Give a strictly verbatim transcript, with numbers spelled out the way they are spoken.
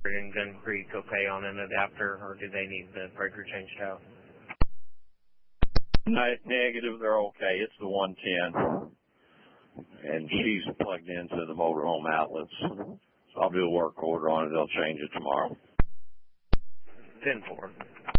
in Gun Creek okay on an adapter, or do they need the breaker changed out? No, negative, they're okay. It's the one ten, and she's plugged into the motorhome outlets. So I'll do a work order on it. They'll change it tomorrow. ten four.